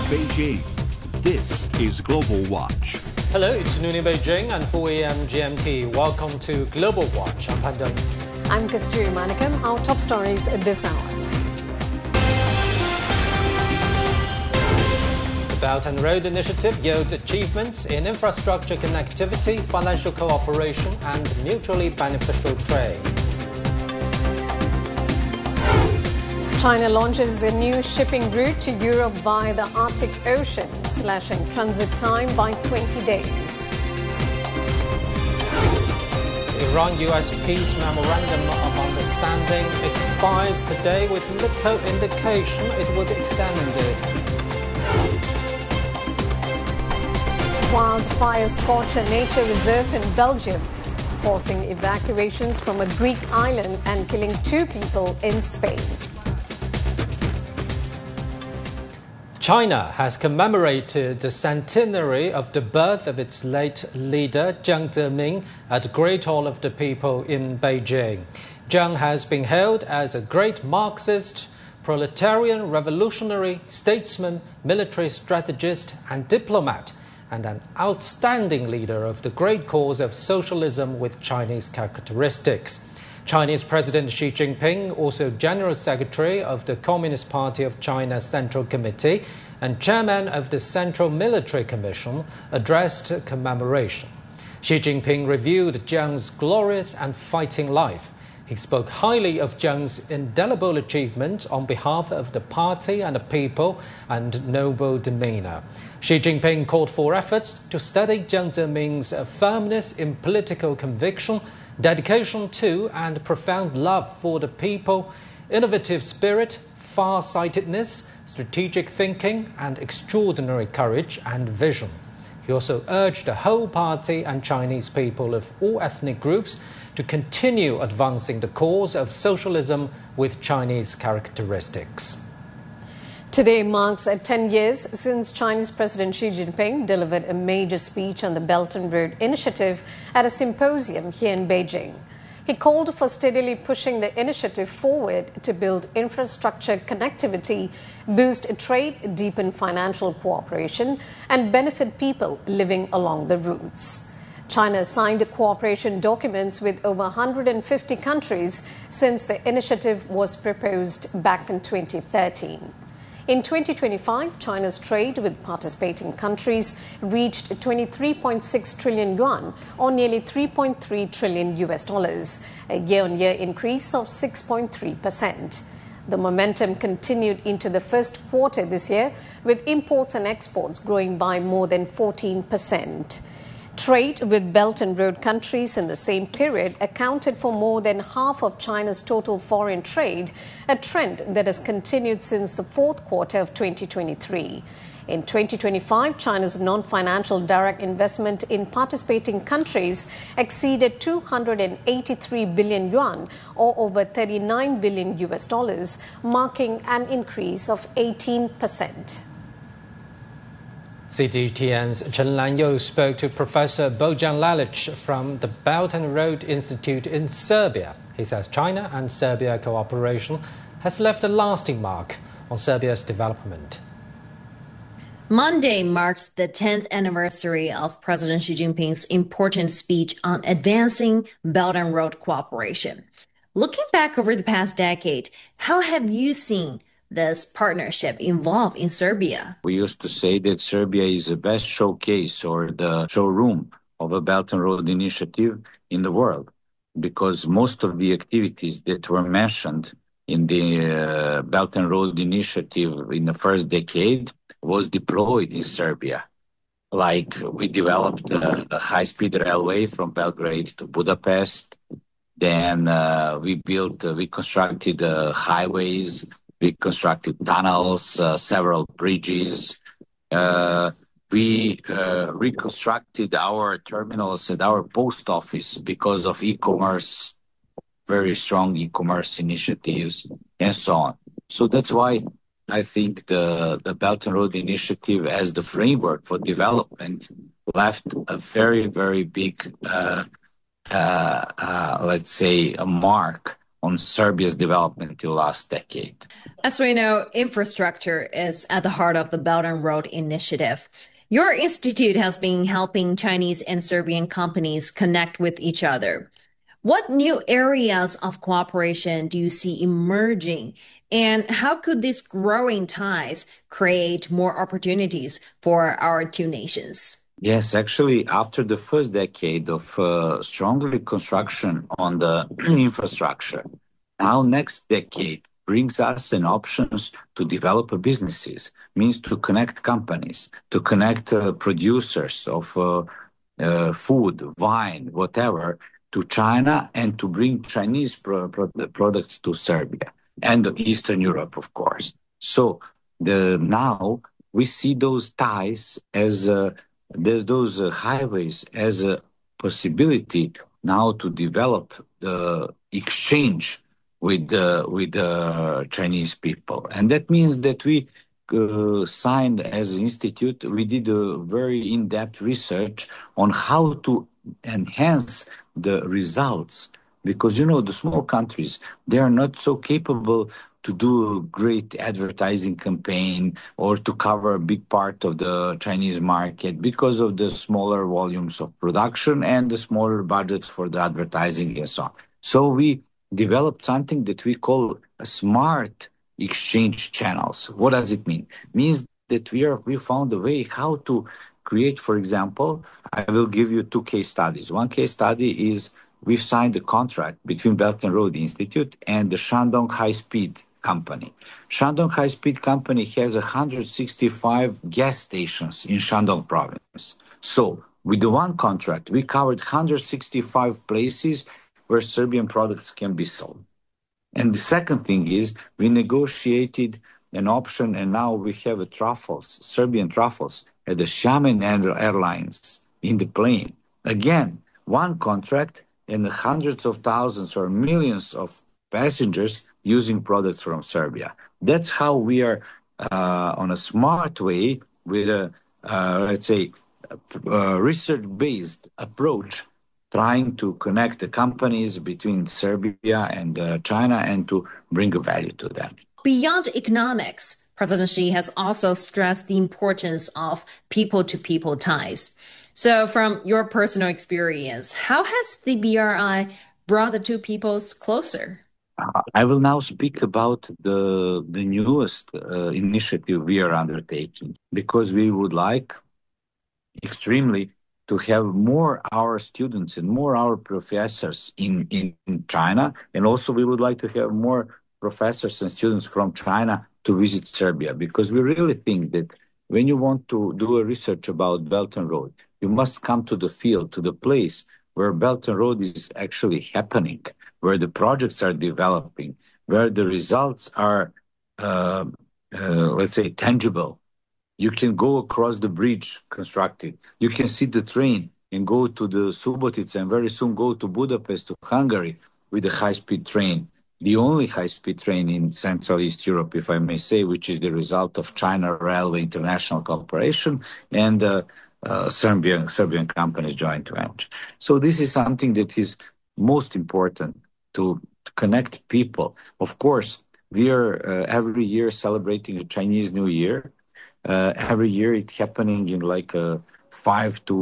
Beijing, this is Global Watch. Hello, it's noon in Beijing and 4 a.m. GMT. Welcome to Global Watch. I'm Pandam. I'm Kasturi Manikam. Our top stories at this hour. The Belt and Road Initiative yields achievements in infrastructure connectivity, financial cooperation and mutually beneficial trade. China launches a new shipping route to Europe via the Arctic Ocean, slashing transit time by 20 days. Iran-US peace memorandum of understanding expires today with little indication it would be extended. Wildfires scorch a nature reserve in Belgium, forcing evacuations from a Greek island and killing 2 people in Spain. China has commemorated the centenary of the birth of its late leader, Jiang Zemin, at Great Hall of the People in Beijing. Jiang has been hailed as a great Marxist, proletarian revolutionary, statesman, military strategist and diplomat, and an outstanding leader of the great cause of socialism with Chinese characteristics. Chinese President Xi Jinping, also General Secretary of the Communist Party of China Central Committee and Chairman of the Central Military Commission, addressed commemoration. Xi Jinping reviewed Jiang's glorious and fighting life. He spoke highly of Jiang's indelible achievement on behalf of the party and the people and noble demeanor. Xi Jinping called for efforts to study Jiang Zemin's firmness in political conviction, dedication to and profound love for the people, innovative spirit, far-sightedness, strategic thinking, and extraordinary courage and vision. He also urged the whole party and Chinese people of all ethnic groups to continue advancing the cause of socialism with Chinese characteristics. Today marks 10 years since Chinese President Xi Jinping delivered a major speech on the Belt and Road Initiative at a symposium here in Beijing. He called for steadily pushing the initiative forward to build infrastructure connectivity, boost trade, deepen financial cooperation, and benefit people living along the routes. China signed cooperation documents with over 150 countries since the initiative was proposed back in 2013. In 2025, China's trade with participating countries reached 23.6 trillion yuan, or nearly $3.3 trillion, a year-on-year increase of 6.3%. The momentum continued into the first quarter this year, with imports and exports growing by more than 14%. Trade with Belt and Road countries in the same period accounted for more than half of China's total foreign trade, a trend that has continued since the fourth quarter of 2023. In 2025, China's non-financial direct investment in participating countries exceeded 283 billion yuan, or over $39 billion, marking an increase of 18%. CGTN's Chen Lanyou spoke to Professor Bojan Lalic from the Belt and Road Institute in Serbia. He says China and Serbia cooperation has left a lasting mark on Serbia's development. Monday marks the 10th anniversary of President Xi Jinping's important speech on advancing Belt and Road cooperation. Looking back over the past decade, how have you seen this partnership involved in Serbia? We used to say that Serbia is the best showcase or the showroom of a Belt and Road initiative in the world, because most of the activities that were mentioned in the Belt and Road initiative in the first decade was deployed in Serbia. Like we developed a high-speed railway from Belgrade to Budapest. Then we constructed highways. We constructed tunnels, several bridges. We reconstructed our terminals and our post office because of e-commerce, very strong e-commerce initiatives, and so on. So that's why I think the Belt and Road Initiative as the framework for development left a very, very big, let's say, a mark on Serbia's development in the last decade. As we know, infrastructure is at the heart of the Belt and Road Initiative. Your institute has been helping Chinese and Serbian companies connect with each other. What new areas of cooperation do you see emerging? And how could these growing ties create more opportunities for our two nations? Yes, actually, after the first decade of strong reconstruction on the infrastructure, now next decade brings us an options to develop businesses, means to connect companies, to connect producers of food, wine, whatever, to China, and to bring Chinese products to Serbia and Eastern Europe, of course. So now we see those ties as those highways as a possibility now to develop the exchange with the Chinese people, and that means that we signed as an institute. We did a very in-depth research on how to enhance the results, because the small countries, they are not so capable to do a great advertising campaign or to cover a big part of the Chinese market because of the smaller volumes of production and the smaller budgets for the advertising and so on. So we developed something that we call a smart exchange channels. What does it mean? It means that we found a way how to create, for example, I will give you two case studies. One case study is we've signed a contract between Belt and Road Institute and the Shandong High Speed Company. Shandong High Speed Company has 165 gas stations in Shandong province. So with the one contract, we covered 165 places where Serbian products can be sold. And the second thing is we negotiated an option, and now we have Serbian truffles at the Xiamen Airlines in the plane. Again, one contract and hundreds of thousands or millions of passengers using products from Serbia. That's how we are on a smart way with a, let's say, research-based approach, trying to connect the companies between Serbia and China and to bring a value to them. Beyond economics, President Xi has also stressed the importance of people-to-people ties. So from your personal experience, how has the BRI brought the two peoples closer? I will now speak about the newest initiative we are undertaking, because we would like extremely to have more our students and more our professors in China. And also we would like to have more professors and students from China to visit Serbia, because we really think that when you want to do a research about Belt and Road, you must come to the field, to the place where Belt and Road is actually happening, where the projects are developing, where the results are, let's say, tangible. You can go across the bridge constructed. You can see the train and go to the Subotica and very soon go to Budapest, to Hungary, with a high-speed train. The only high-speed train in Central East Europe, if I may say, which is the result of China Railway International Corporation and Serbian companies joint venture. So this is something that is most important to connect people. Of course, we are every year celebrating a Chinese New Year. Every year it's happening in like 5 to